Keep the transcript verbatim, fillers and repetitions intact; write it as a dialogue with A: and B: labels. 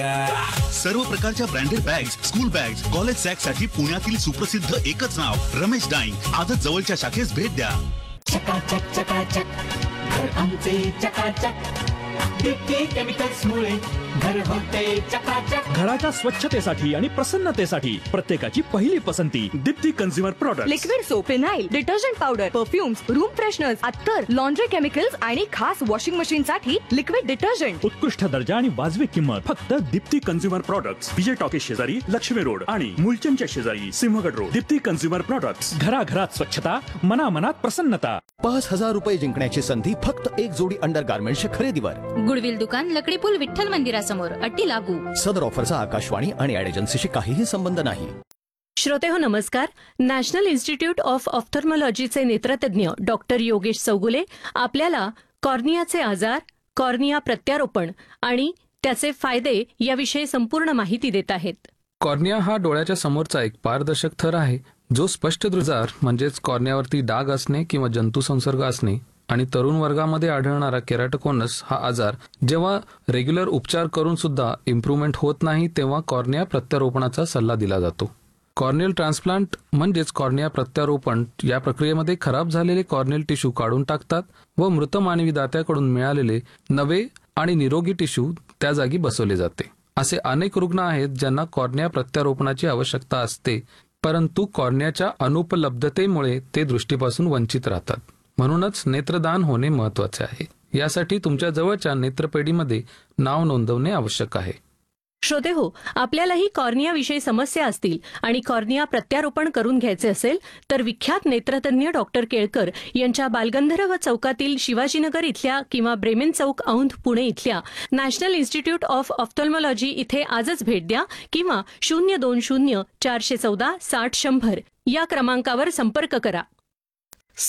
A: सर्व प्रकारच्या branded bags, school bags, college sack साठी पुण्यातील सुप्रसिद्ध एकच नाव रमेश डाईंग. आजच जवळच्या शाखेस भेट द्या.
B: चकाचक चकाचक घर आमचे चकाचक, दीप्ती केमिकल्स मुळे घर होते चकाचक.
C: घराच्या स्वच्छतेसाठी आणि प्रसन्नतेसाठी प्रत्येकाची पहिली पसंती Deepti consumer product.
D: Liquid soap, phenyl, detergent powder, perfumes, room fresheners, अत्तर, लॉन्ड्री केमिकल्स आणि खास वॉशिंग मशीन साठी लिक्विड डिटर्जंट.
C: उत्कृष्ट दर्जा आणि वाजवी किंमत फक्त दीप्ती कंझ्युमर प्रोडक्ट्स. विजय टॉकीज शेजारी, लक्ष्मी रोड आणि मुलचंदच्या शेजारी, Sinhagad road. Deepti consumer products. घराघरात स्वच्छता, मनामनात प्रसन्नता.
E: पाच हजार रुपये जिंकण्याची संधी फक्त एक जोडी अंडर गार्मेंटच्या खरेदीवर.
F: गुडविल दुकान, लकडी पूल, विठ्ठल मंदिरासमोर. अट्टी लागू.
E: सदर ऑफरचा आकाशवाणी आणि ॲड एजन्सीशी काहीही संबंध नाही.
G: श्रोते हो नमस्कार. National institute of ऑफ्थर्मॉलॉजीचे नेत्रतज्ञ doctor Yogesh Chougule आपल्याला कॉर्नियाचे आजार, कॉर्निया प्रत्यारोपण आणि त्याचे फायदे याविषयी संपूर्ण माहिती देत आहेत.
H: कॉर्निया हा डोळ्याच्या समोरचा एक पारदर्शक थर आहे जो स्पष्ट दृजार म्हणजेच कॉर्नियावरती डाग असणे किंवा जंतू संसर्ग असणे आणि तरुण वर्गामध्ये आढळणारा केराटोकोनस हा आजार जेव्हा रेग्युलर उपचार करून सुद्धा इम्प्रूव्हमेंट होत नाही तेव्हा कॉर्निया प्रत्यारोपणाचा सल्ला दिला जातो. कॉर्नियल ट्रान्सप्लांट म्हणजेच कॉर्निया प्रत्यारोपण या प्रक्रियेमध्ये खराब झालेले कॉर्नियल टिश्यू काढून टाकतात व मृत मानवी दात्याकडून मिळालेले नवे आणि निरोगी टिश्यू त्या जागी बसवले जाते. असे अनेक रुग्ण आहेत ज्यांना कॉर्निया प्रत्यारोपणाची आवश्यकता असते परंतु कॉर्नियाच्या अनुपलब्धतेमुळे ते दृष्टीपासून वंचित राहतात. म्हणूनच नेत्रदान होणे महत्वाचे आहे. यासाठी तुमच्या जवळच्या नेत्रपेढीमध्ये नाव नोंदवणे आवश्यक आहे.
G: श्रोते हो, आपल्यालाही कॉर्नियाविषयी समस्या असतील आणि कॉर्निया प्रत्यारोपण करून घ्यायचे असेल तर विख्यात नेत्रतज्ञ डॉक्टर केळकर यांच्या बालगंधर्व चौकातील शिवाजीनगर इथल्या किंवा ब्रेमेन चौक औंध पुणे इथल्या नॅशनल इन्स्टिट्यूट ऑफ ऑफ्थल्मॉलॉजी इथे आजच भेट द्या किंवा शून्य दोन शून्य चारशे चौदा साठ शंभर या क्रमांकावर संपर्क करा.